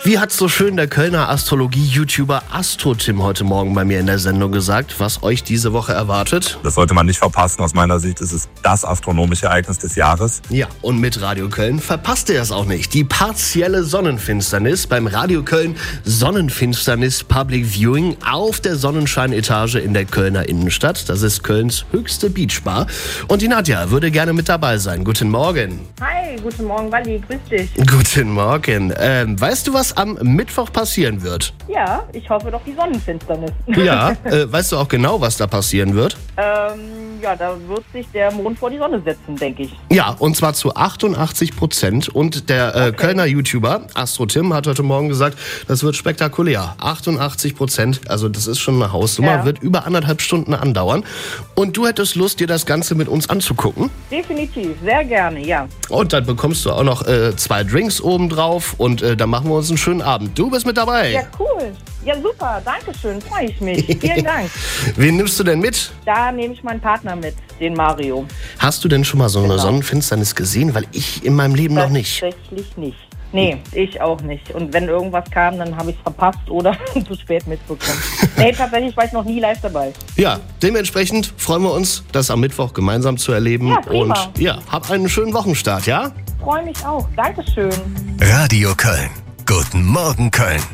Wie hat so schön der Kölner Astrologie-YouTuber Astro-Tim heute Morgen bei mir in der Sendung gesagt, was euch diese Woche erwartet? Das sollte man nicht verpassen. Aus meiner Sicht ist es das astronomische Ereignis des Jahres. Ja, und mit Radio Köln verpasst ihr es auch nicht. Die partielle Sonnenfinsternis beim Radio Köln Sonnenfinsternis Public Viewing auf der Sonnenscheinetage in der Kölner Innenstadt. Das ist Kölns höchste Beachbar. Und die Nadja würde gerne mit dabei sein. Guten Morgen. Hi, guten Morgen, Wally. Grüß dich. Guten Morgen. Weißt du, was am Mittwoch passieren wird? Ja, ich hoffe doch die Sonnenfinsternis. Ja, weißt du auch genau, was da passieren wird? Ja, da wird sich der Mond vor die Sonne setzen, denke ich. Ja, und zwar zu 88%. Und der Kölner YouTuber Astro-Tim hat heute Morgen gesagt, das wird spektakulär. 88%, also das ist schon eine Hausnummer, Ja. wird über 1,5 Stunden andauern. Und du hättest Lust, dir das Ganze mit uns anzugucken? Definitiv, sehr gerne, ja. Und dann bekommst du auch noch 2 Drinks obendrauf und dann machen wir uns einen schönen Abend. Du bist mit dabei. Ja, cool. Ja, super, danke schön, freue ich mich. Vielen Dank. Wen nimmst du denn mit? Da nehme ich meinen Partner mit, den Mario. Hast du denn schon mal so eine Genau. Sonnenfinsternis gesehen? Weil ich in meinem Leben noch nicht. Tatsächlich nicht. Nee, ich auch nicht. Und wenn irgendwas kam, dann habe ich es verpasst oder zu spät mitbekommen. Nee, tatsächlich war ich noch nie live dabei. Ja, dementsprechend freuen wir uns, das am Mittwoch gemeinsam zu erleben. Ja, prima. Und ja, hab einen schönen Wochenstart, ja? Freue mich auch. Dankeschön. Radio Köln. Guten Morgen Köln.